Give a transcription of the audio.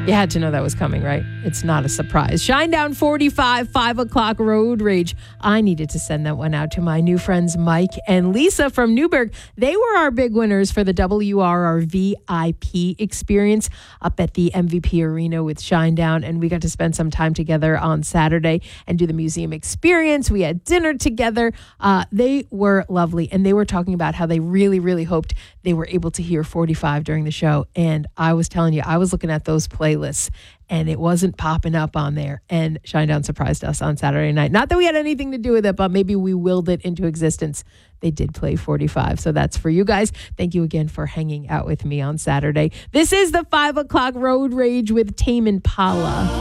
You had to know that was coming, right? It's not a surprise. Shinedown 45, 5 o'clock Road Rage. I needed to send that one out to my new friends Mike and Lisa from Newburgh. They were our big winners for the WRR VIP experience up at the MVP Arena with Shinedown, and we got to spend some time together on Saturday and do the museum experience. We had dinner together. They were lovely, and they were talking about how they really, really hoped they were able to hear 45 during the show. And I was telling you, I was looking at those playlists and it wasn't popping up on there. And Shinedown surprised us on Saturday night. Not that we had anything to do with it, but maybe we willed it into existence. They did play 45. So that's for you guys. Thank you again for hanging out with me on Saturday. This is the 5 o'clock Road Rage with Tame Impala.